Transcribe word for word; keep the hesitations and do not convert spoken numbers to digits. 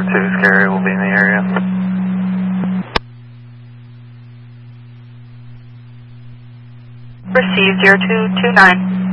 two, Scary will be in the area. Received zero two two nine.